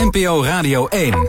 NPO Radio 1.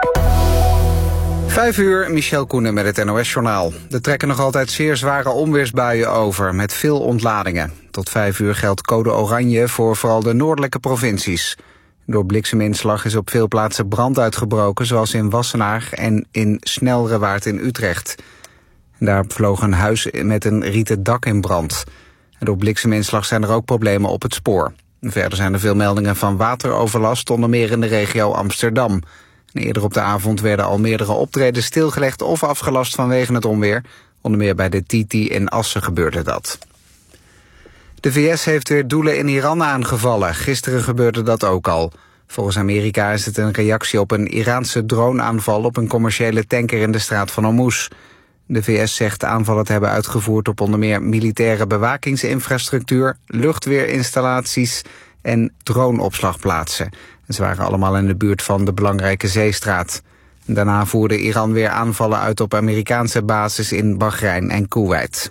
5 uur, Michel Koenen met het NOS-journaal. Er trekken nog altijd zeer zware onweersbuien over, met veel ontladingen. Tot 5 uur geldt code oranje voor vooral de noordelijke provincies. Door blikseminslag is op veel plaatsen brand uitgebroken, zoals in Wassenaar en in Snelrewaard in Utrecht. Daar vloog een huis met een rieten dak in brand. En door blikseminslag zijn er ook problemen op het spoor. Verder zijn er veel meldingen van wateroverlast, onder meer in de regio Amsterdam. En eerder op de avond werden al meerdere optredens stilgelegd of afgelast vanwege het onweer. Onder meer bij de Titi in Assen gebeurde dat. De VS heeft weer doelen in Iran aangevallen. Gisteren gebeurde dat ook al. Volgens Amerika is het een reactie op een Iraanse droneaanval op een commerciële tanker in de straat van Hormuz. De VS zegt aanvallen te hebben uitgevoerd op onder meer militaire bewakingsinfrastructuur, luchtweerinstallaties en droneopslagplaatsen. Ze waren allemaal in de buurt van de belangrijke zeestraat. Daarna voerde Iran weer aanvallen uit op Amerikaanse bases in Bahrein en Koeweit.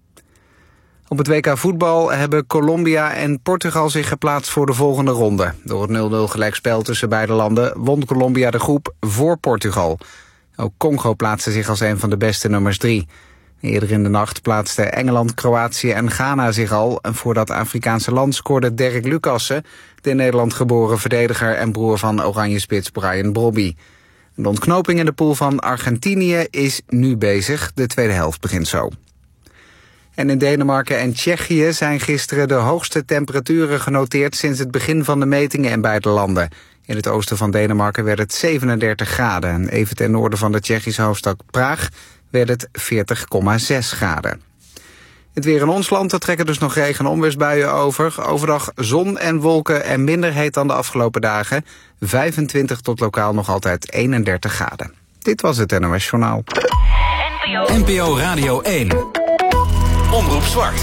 Op het WK voetbal hebben Colombia en Portugal zich geplaatst voor de volgende ronde. Door het 0-0 gelijkspel tussen beide landen won Colombia de groep voor Portugal. Ook Congo plaatste zich als een van de beste nummers 3. Eerder in de nacht plaatsten Engeland, Kroatië en Ghana zich al. En voor dat Afrikaanse land scoorde Derek Lucassen, de in Nederland geboren verdediger en broer van Oranje-spits Brian Brobby. De ontknoping in de pool van Argentinië is nu bezig. De tweede helft begint zo. En in Denemarken en Tsjechië zijn gisteren de hoogste temperaturen genoteerd sinds het begin van de metingen in beide landen. In het oosten van Denemarken werd het 37 graden. En even ten noorden van de Tsjechische hoofdstad Praag werd het 40,6 graden. Het weer in ons land, er trekken dus nog regen- en onweersbuien over. Overdag zon en wolken en minder heet dan de afgelopen dagen. 25 tot lokaal nog altijd 31 graden. Dit was het NOS Journaal. NPO Radio 1. Omroep Zwart.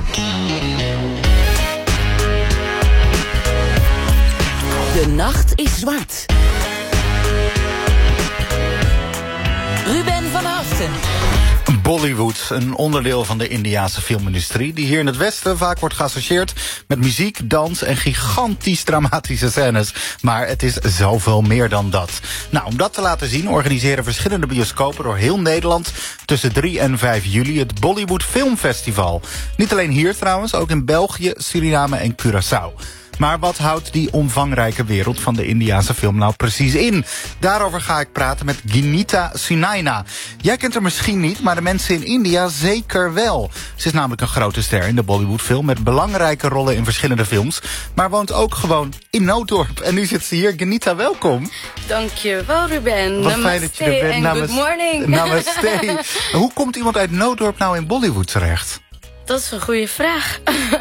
De nacht is zwart. Ruben van Haften. Bollywood, een onderdeel van de Indiase filmindustrie die hier in het Westen vaak wordt geassocieerd met muziek, dans en gigantisch dramatische scènes. Maar het is zoveel meer dan dat. Nou, om dat te laten zien organiseren verschillende bioscopen door heel Nederland tussen 3 en 5 juli het Bollywood Filmfestival. Niet alleen hier trouwens, ook in België, Suriname en Curaçao. Maar wat houdt die omvangrijke wereld van de Indiase film nou precies in? Daarover ga ik praten met Ginita Sunaina. Jij kent haar misschien niet, maar de mensen in India zeker wel. Ze is namelijk een grote ster in de Bollywoodfilm met belangrijke rollen in verschillende films, maar woont ook gewoon in Nooddorp. En nu zit ze hier. Ginita, welkom. Dankjewel, Ruben. Wat fijn dat je er bent. Good morning. Namaste. Hoe komt iemand uit Nooddorp nou in Bollywood terecht? Dat is een goede vraag.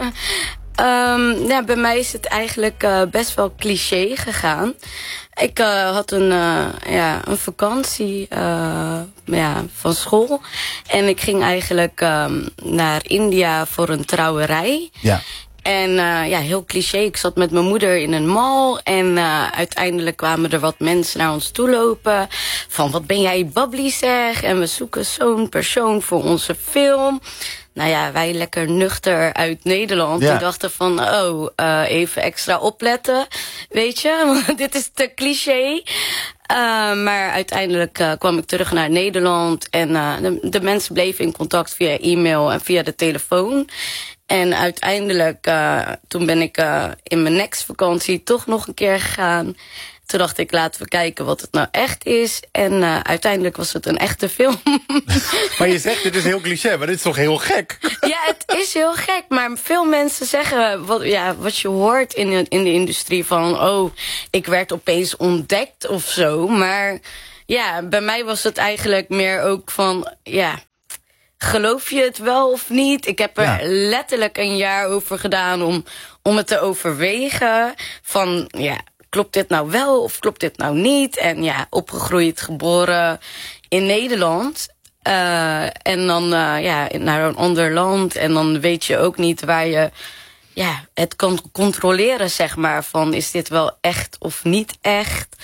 Bij mij is het eigenlijk best wel cliché gegaan. Ik had een vakantie van school. En ik ging eigenlijk naar India voor een trouwerij. Ja. En heel cliché, ik zat met mijn moeder in een mall. En uiteindelijk kwamen er wat mensen naar ons toe lopen. Van, wat ben jij bubbly zeg. En we zoeken zo'n persoon voor onze film. Nou ja, wij lekker nuchter uit Nederland. Die dachten van, even extra opletten. Weet je, want dit is te cliché. Maar uiteindelijk kwam ik terug naar Nederland. En de mensen bleven in contact via e-mail en via de telefoon. En uiteindelijk, toen ben ik in mijn next vakantie toch nog een keer gegaan. Toen dacht ik, laten we kijken wat het nou echt is. En uiteindelijk was het een echte film. Maar je zegt, dit is heel cliché, maar dit is toch heel gek? Ja, het is heel gek. Maar veel mensen zeggen, wat je hoort in de industrie van, ik werd opeens ontdekt of zo. Maar ja, bij mij was het eigenlijk meer ook van, geloof je het wel of niet? Ik heb er letterlijk een jaar over gedaan om het te overwegen. Van, klopt dit nou wel of klopt dit nou niet? En opgegroeid, geboren in Nederland. En dan naar een ander land. En dan weet je ook niet waar je het kan controleren, zeg maar. Van, is dit wel echt of niet echt?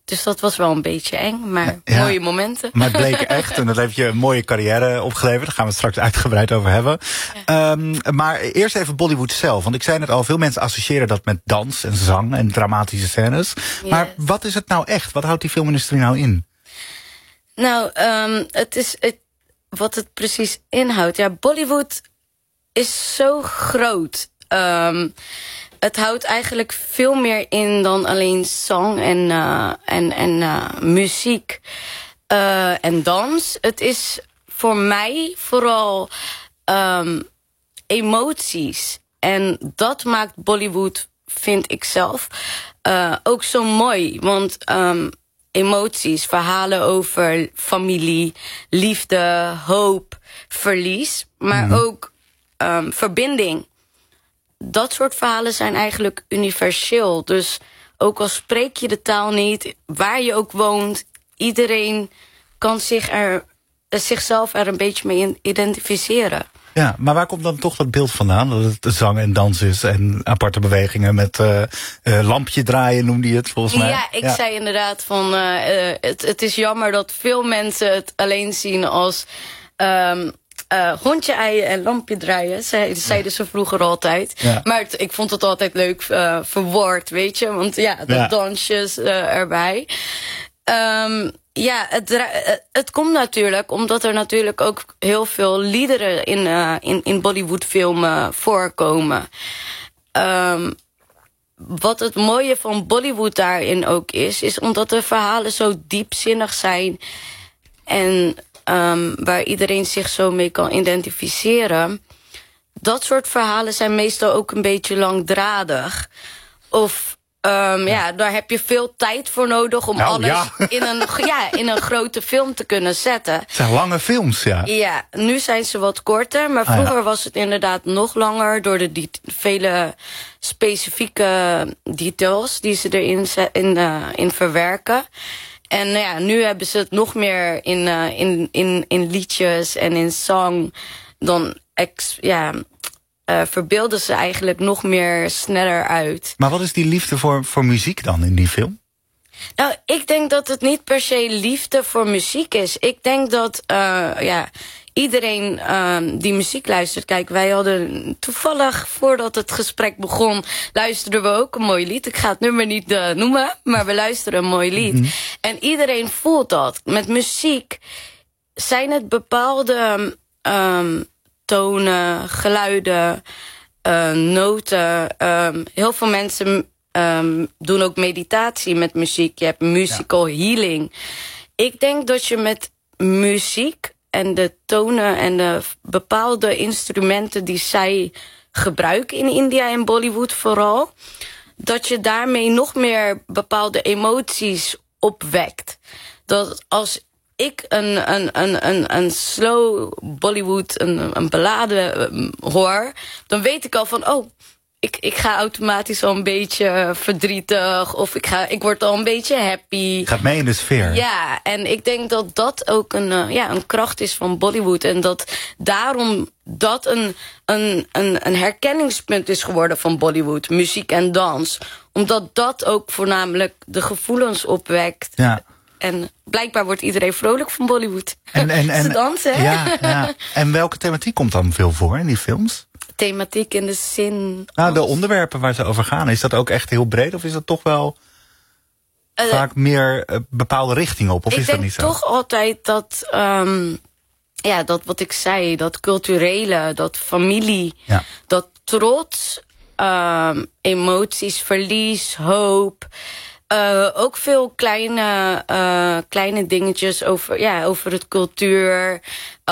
Dus dat was wel een beetje eng, maar mooie momenten. Maar het bleek echt, en dat heeft je een mooie carrière opgeleverd. Daar gaan we het straks uitgebreid over hebben. Ja. Maar eerst even Bollywood zelf. Want ik zei net al, veel mensen associëren dat met dans en zang en dramatische scènes. Yes. Maar wat is het nou echt? Wat houdt die filmindustrie nou in? Nou, wat het precies inhoudt. Ja, Bollywood is zo groot. Het houdt eigenlijk veel meer in dan alleen zang en muziek en dans. Het is voor mij vooral emoties. En dat maakt Bollywood, vind ik zelf, ook zo mooi. Want emoties, verhalen over familie, liefde, hoop, verlies, maar ook verbinding. Dat soort verhalen zijn eigenlijk universeel. Dus ook al spreek je de taal niet, waar je ook woont, iedereen kan zichzelf er een beetje mee identificeren. Ja, maar waar komt dan toch dat beeld vandaan? Dat het zang en dans is en aparte bewegingen met lampje draaien, noemde je het volgens mij. Ja, ik zei inderdaad van het is jammer dat veel mensen het alleen zien als hondje eien en lampje draaien, zeiden ze vroeger altijd. Ja. Maar ik vond het altijd leuk verwoord, weet je. Want de dansjes erbij. Het komt natuurlijk omdat er natuurlijk ook heel veel liederen in Bollywood-filmen voorkomen. Wat het mooie van Bollywood daarin ook is omdat de verhalen zo diepzinnig zijn en waar iedereen zich zo mee kan identificeren. Dat soort verhalen zijn meestal ook een beetje langdradig. Of daar heb je veel tijd voor nodig om alles in een grote film te kunnen zetten. Het zijn lange films, ja. Ja, nu zijn ze wat korter, maar vroeger was het inderdaad nog langer door de vele specifieke details die ze erin in verwerken. En nu hebben ze het nog meer in liedjes en in zang. Dan verbeelden ze eigenlijk nog meer sneller uit. Maar wat is die liefde voor muziek dan in die film? Nou, ik denk dat het niet per se liefde voor muziek is. Ik denk dat iedereen die muziek luistert. Kijk, wij hadden toevallig, voordat het gesprek begon, luisterden we ook een mooi lied. Ik ga het nummer niet noemen, maar we luisteren een mooi lied. Mm-hmm. En iedereen voelt dat. Met muziek zijn het bepaalde tonen, geluiden, noten. Heel veel mensen doen ook meditatie met muziek. Je hebt musical healing. Ik denk dat je met muziek en de tonen en de bepaalde instrumenten die zij gebruiken in India en Bollywood vooral, dat je daarmee nog meer bepaalde emoties opwekt. Dat als ik een slow Bollywood, een ballade hoor, dan weet ik al van, ik ga automatisch al een beetje verdrietig, of ik word al een beetje happy. Gaat mee in de sfeer. Ja, en ik denk dat dat ook een kracht is van Bollywood. En dat daarom dat een herkenningspunt is geworden van Bollywood, muziek en dans. Omdat dat ook voornamelijk de gevoelens opwekt. Ja. En blijkbaar wordt iedereen vrolijk van Bollywood. En ze dansen, hè? Ja. En welke thematiek komt dan veel voor in die films? Thematiek in de zin... Nou, de onderwerpen waar ze over gaan, is dat ook echt heel breed? Of is dat toch wel vaak meer bepaalde richting op? Of is dat niet zo? Ik denk toch altijd dat, dat wat ik zei, dat culturele, dat familie, dat trots, emoties, verlies, hoop. Ook veel kleine dingetjes over het cultuur.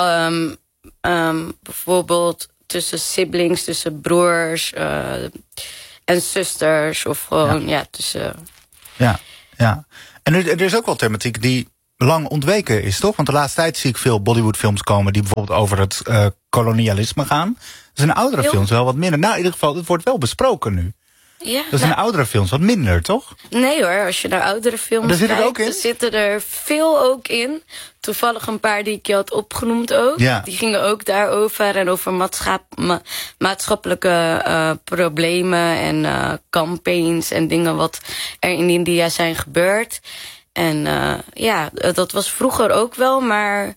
Bijvoorbeeld tussen siblings, tussen broers en zusters. Of gewoon, tussen... Ja. En er is ook wel thematiek die lang ontweken is, toch? Want de laatste tijd zie ik veel Bollywoodfilms komen die bijvoorbeeld over het kolonialisme gaan. Dus in oudere films wel wat minder. Nou, in ieder geval, het wordt wel besproken nu. Ja, dat is in oudere films wat minder, toch? Nee hoor, als je naar oudere films kijkt, dan zitten er veel ook in. Toevallig een paar die ik je had opgenoemd ook. Ja. Die gingen ook daarover en over maatschappelijke problemen en campaigns en dingen wat er in India zijn gebeurd. En dat was vroeger ook wel, maar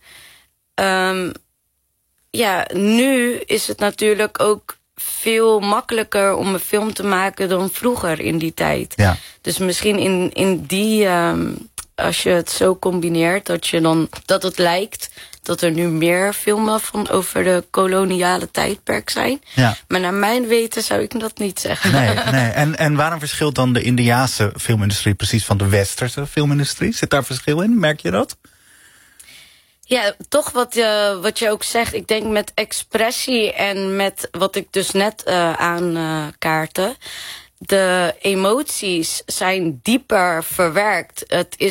nu is het natuurlijk ook veel makkelijker om een film te maken dan vroeger in die tijd. Ja. Dus misschien in die, als je het zo combineert, dat het lijkt dat er nu meer filmen van over de koloniale tijdperk zijn. Ja. Maar naar mijn weten zou ik dat niet zeggen. Nee. En waarom verschilt dan de Indiase filmindustrie precies van de westerse filmindustrie? Zit daar verschil in? Merk je dat? Ja, toch wat je ook zegt. Ik denk met expressie en met wat ik dus net aankaartte. De emoties zijn dieper verwerkt.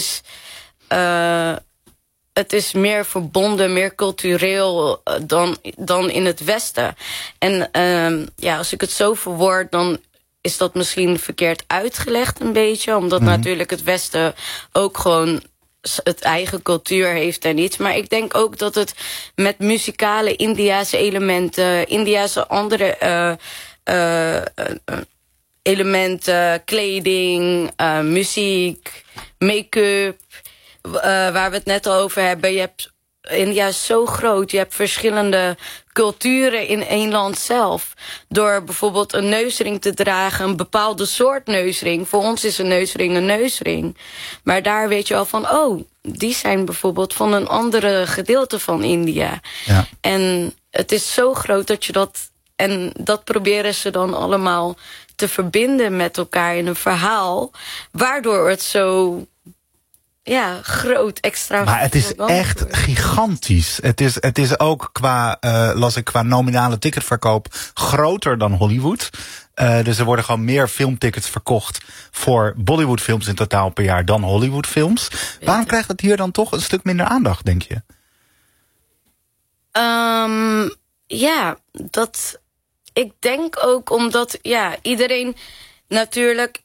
Het is meer verbonden, meer cultureel dan in het Westen. En als ik het zo verwoord, dan is dat misschien verkeerd uitgelegd een beetje. Omdat natuurlijk het Westen ook gewoon het eigen cultuur heeft en iets. Maar ik denk ook dat het met muzikale Indiase elementen, Indiase andere elementen, kleding, muziek, make-up, waar we het net al over hebben. India is zo groot. Je hebt verschillende culturen in één land zelf. Door bijvoorbeeld een neusring te dragen, een bepaalde soort neusring. Voor ons is een neusring. Maar daar weet je al van, die zijn bijvoorbeeld van een andere gedeelte van India. Ja. En het is zo groot dat je dat proberen ze dan allemaal te verbinden met elkaar in een verhaal. Waardoor het zo groot, extra. Maar het is echt gigantisch. Het is ook las ik qua nominale ticketverkoop groter dan Hollywood. Dus er worden gewoon meer filmtickets verkocht voor Bollywoodfilms in totaal per jaar dan Hollywoodfilms. Waarom krijgt het hier dan toch een stuk minder aandacht, denk je? Ik denk ook omdat iedereen natuurlijk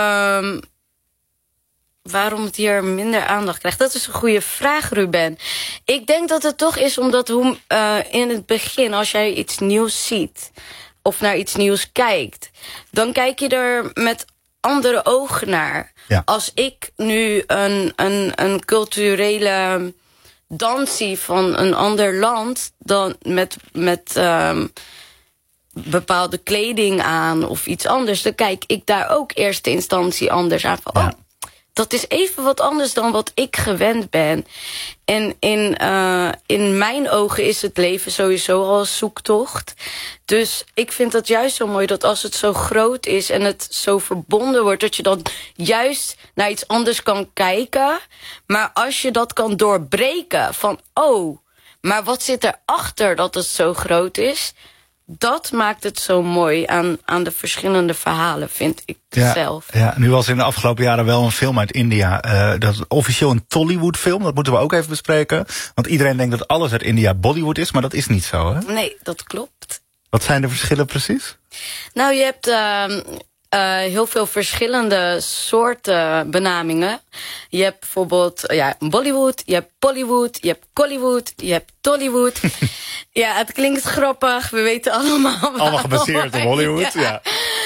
waarom het hier minder aandacht krijgt. Dat is een goede vraag, Ruben. Ik denk dat het toch is omdat in het begin, als jij iets nieuws ziet of naar iets nieuws kijkt, dan kijk je er met andere ogen naar. Ja. Als ik nu een culturele dans zie van een ander land, dan met bepaalde kleding aan of iets anders, dan kijk ik daar ook eerste instantie anders aan van, dat is even wat anders dan wat ik gewend ben. En in mijn ogen is het leven sowieso al een zoektocht. Dus ik vind dat juist zo mooi dat als het zo groot is en het zo verbonden wordt, dat je dan juist naar iets anders kan kijken. Maar als je dat kan doorbreken van, maar wat zit erachter dat het zo groot is? Dat maakt het zo mooi aan de verschillende verhalen, vind ik zelf. Ja, nu was in de afgelopen jaren wel een film uit India. Dat is officieel een Tollywood film. Dat moeten we ook even bespreken. Want iedereen denkt dat alles uit India Bollywood is, maar dat is niet zo, hè? Nee, dat klopt. Wat zijn de verschillen precies? Nou, je hebt heel veel verschillende soorten benamingen. Je hebt bijvoorbeeld Bollywood, je hebt Pollywood, je hebt Collywood, je hebt Tollywood. Ja, het klinkt grappig. We weten allemaal. Allemaal gebaseerd op Hollywood, ja.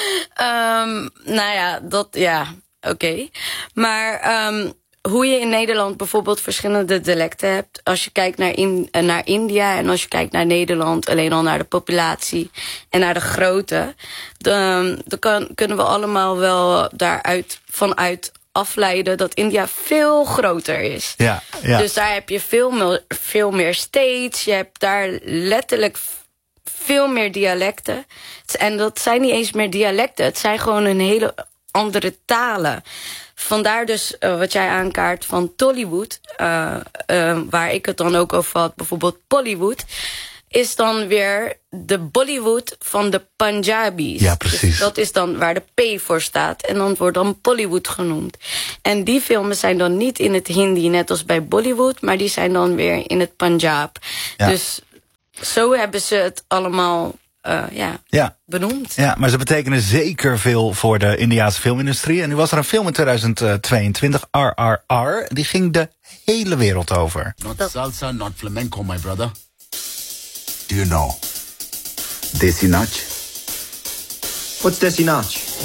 Oké. Maar hoe je in Nederland bijvoorbeeld verschillende dialecten hebt. Als je kijkt naar India en als je kijkt naar Nederland, alleen al naar de populatie en naar de grootte, dan kunnen we allemaal wel vanuit afleiden dat India veel groter is. Ja. Dus daar heb je veel meer states. Je hebt daar letterlijk veel meer dialecten. En dat zijn niet eens meer dialecten. Het zijn gewoon een hele andere talen. Vandaar dus wat jij aankaart van Tollywood, waar ik het dan ook over had, bijvoorbeeld Pollywood, is dan weer de Bollywood van de Punjabis. Ja, precies. Dus dat is dan waar de P voor staat. En dan wordt dan Pollywood genoemd. En die films zijn dan niet in het Hindi, net als bij Bollywood, maar die zijn dan weer in het Punjab. Ja. Dus zo hebben ze het allemaal benoemd. Ja, maar ze betekenen zeker veel voor de Indiase filmindustrie. En nu was er een film in 2022, RRR. Die ging de hele wereld over. Not salsa, not flamenco, my brother. Do you know Desi Nach? What's Desi Nach?